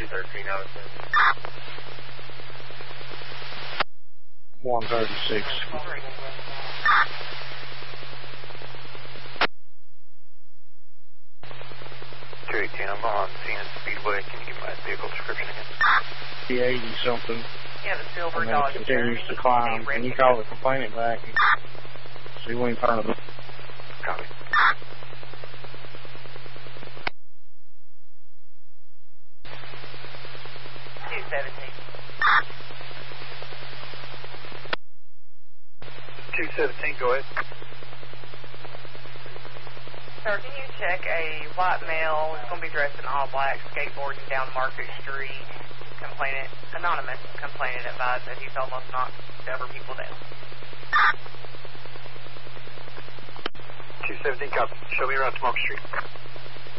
213 out of 136. 218, I'm on CN Speedway. Can you give my vehicle description again? 80 something. Yeah, the silver and then Dodge it continues Journey. to climb. Can you call the complainant back and see when he turns it? Copy. 217, go ahead. Sir, can you check a white male who's going to be dressed in all black, skateboarding down Market Street, anonymous complainant advised that he's almost knocked several people down. 217, copy. Show me around to Market Street.